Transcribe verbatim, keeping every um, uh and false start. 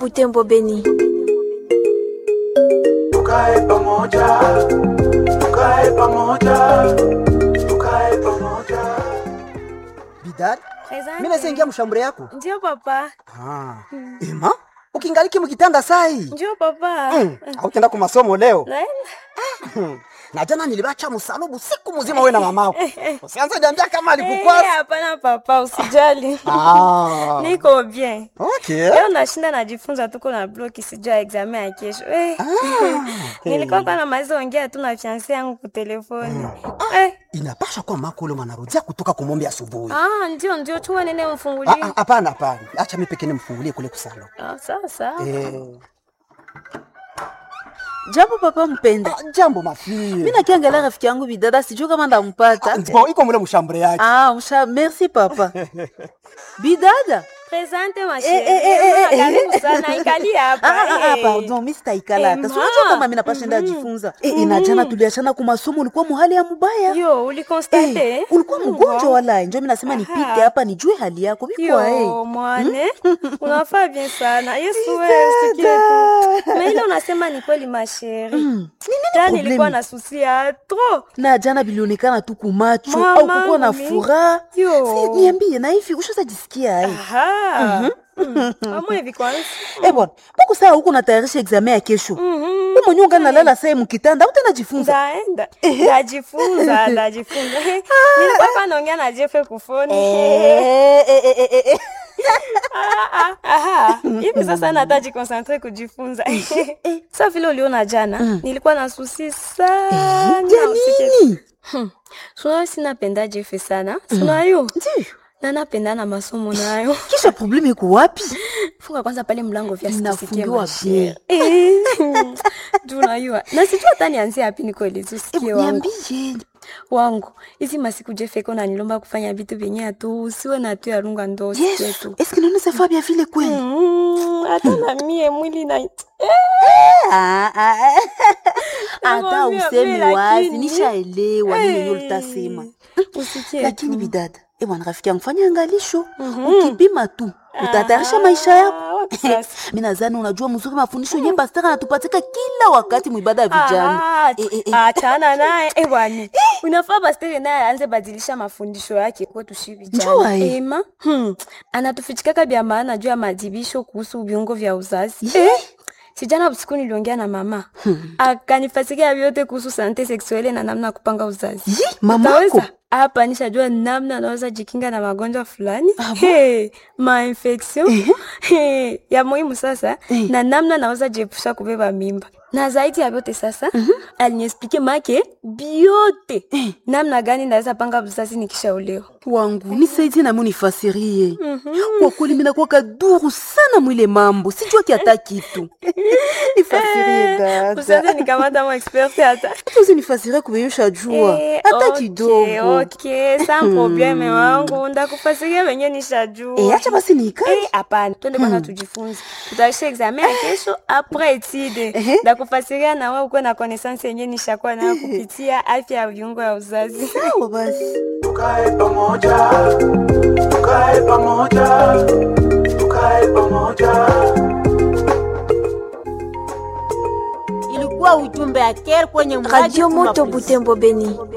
Butembo Beni. Tukae pamoja, tukae pamoja, tukae pamoja. Bidad, mimi nasengia mshambure yako. Ndio papa. Ah. Hmm. Ema, ukingaliki mkitanda sai. Ndio papa. Mm. Hautaenda kwa masomo leo? Naenda. Na jana nilibacha msalubu siku mzima wewe na mamako. Usianze niambia kama alikukwasa. Eh, hapana papa, usijali. Ah. Niko bien. Okay. Leo nashinda najifunza tuko na bloki sijua examen ya kesho. Eh. Ah. Nilikuwa kwa na maizo ongea tu na fiancé yangu kwa telefoni. Eh. Inapasha kwa mako ule mwanarudia kutoka kumombe asubuhi. Ah, ndio ndio chua nene mfungulie. Ah, hapana hapana. Acha mimi pekee nimfungulie kule kusalo. Ah, sawa sawa. Eh. Jambo papa mpenda. Ah, jambo mafie. Mimi nakiangalia rafiki yangu Bidada sijui kama ndampata. Bon, iko mule mshambure yake. Ah, msha merci papa. Bidada. Presente ma Eh, eh, eh, chérie. eh, eh. Karibu sana ikali hapa. Ah, ah, ah, eh. pardon, mimi sitaikala hata. Eh, Si unajua ma. kama mimi napashinda jifunza. Eh, inajana tuliachana kwa masomo ulikuwa muhali ya mubaya. Yo, ulikonstate? Eh, ulikuwa mgonjwa wala njoo mimi nasema nipite hapa nijue hali yako. Biko eh. Yo, mwane. Unafaa bien sana. Yesu wewe usikie tu. Na ile unasema ni kweli ma chérie. Nini Jana problemi? nilikuwa na susi ya trop. Na jana bilionekana tu kumacho Mama, au kukuwa na mimi. furaha. Yo. Si niambie na hivi ushaza jisikia eh. Aha. Mama hivi kwanza. Eh bwana, mbona saa huko natayarisha examen ya kesho? Mhm. Wewe mwenyewe ungalala sasa mkitanda, utajifunza. Ndaenda. Ndajifunza, ndajifunza. Nilikuwa hapa naongea na Jeff kufoni. Eh eh eh eh eh. Ah, ah, aha. Hivi sasa nataji concentrate kujifunza. Sasa vile uliona jana, nilikuwa na susi sana. Ya nini? Sio sinapenda Jeff sana. Sio hiyo. Ndio. Na napenda na masomo nayo. Kisha problemu iko wapi? Funga kwanza pale mlango vya sisikie Inafungiwa bien. Eh. Tunayua. Na sijui hata nianzie wapi niko ile tusikie wangu. Niambie. Wangu. Hizi masiku Jeff iko na nilomba kufanya vitu vyenye tu usiwe na tu ya runga ndo usikie Yesu, tu. est-ce que nous nous bien vile kweli? Mm, hata na mie mwili na Ah ah. Hata Nakwambia, useme mimi wazi, lakini- nishaelewa nini Eh. ndio utasema. usikie Lakini tu. bidada, eh bwana rafiki yangu fanya angalisho. Ukipima tu, utatayarisha maisha yako. Ah, wapi sasa? Mimi nadhani unajua mzuri mafundisho yenyewe pastor anatupatika kila wakati muibada ya vijana. Ah, Eh, eh, eh. achana naye eh bwana. Unafaa pastor naye aanze badilisha mafundisho yake kwetu shi Njua, vijana. eh. Ema, hmm. Anatufichikaka vya maana juu ya madibisho kuhusu viungo vya uzazi. Eh? Sijana usiku niliongea na mama. Akanifasikia vyote kuhusu sante sexuelle na namna ya kupanga uzazi. Yi, mamako. Utaweza? Hapa nishajua namna naweza jikinga na magonjwa fulani. Hey, ma infection. Hey, ya muhimu sasa na namna naweza jiepusha kubeba mimba. Na zaidi ya vyote sasa, aliniexplique make biote. Namna gani naweza panga uzazi nikishaolewa. Wangu nisaidie na mimi nifasirie. Kwa kweli mimi nakuwa kaduru sana mwile mambo. Sijua kiata kitu. Nifasirie dada. Usianze nikamata mo expert hata. Tuzi nifasirie kubeyusha jua. Eh, Hata okay, kidogo. Okay, sans probleme wangu. Ndakufasiria wenye nishajua. Eh, acha basi nikae. Eh, hapana. Twende kwanza tujifunze. Tutaisha examen ya kesho après étude. Ndakufasiria na wewe uko na connaissance yenye nishakuwa nayo kupitia afya ya viungo ya uzazi. Sawa basi. Tukae pamoja, tukae pamoja, tukae pamoja. Ilikuwa ujumbe ya Care kwenye mradi Radio Moto Tumapolisi. Butembo Beni.